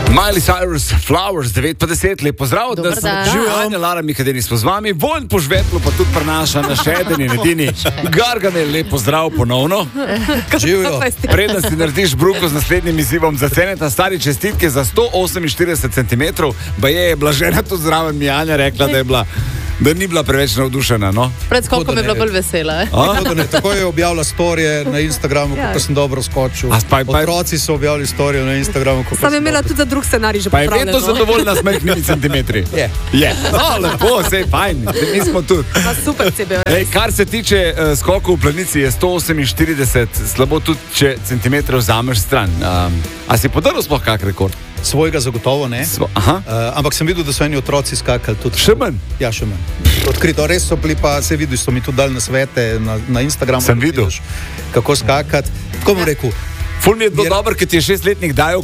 Miley Cyrus, Flowers, 9:10, lep pozdrav, da sem živel, Anja, Lara, Mihadeni smo z vami, Vojn po žvetlu pa tudi prenaša na še eden in edini Gargamel, lep pozdrav ponovno. Živijo. Preden si narediš bruko z naslednjim izzivom za ceneta, stari čestitke za 148 cm, je Blažena tu zraven mi Anja rekla, da ni bila preveč navdušena, no? Pred skokom je bila bolj vesela. Tako je objavila storije na Instagramu, kako sem dobro skočil. Otroci so objavili storijo na Instagramu. Sam je imela tudi za drug scenarij že pripravljeno. Pa je pripravljeno. vedno zadovoljna s majhnimi centimetri. Je. Lepo, sej fajn, mi smo tudi. Super si bil. Kar se tiče skokov v planici, je 148, slabo tudi, če centimetrov vzameš stran. A si podaril sploh kak rekord? Svojega zagotovo ne. Ampak sem videl, da so eni otroci skakali tudi. Še manj? Ja, še manj. Odkrito, res so bili pa, se vidiš, so mi tudi dali na svete na Instagramu. Sem videl. Kako skakati. Tako bom rekel. Ful mi je bilo dobro, ker ti je 6-letnik dajal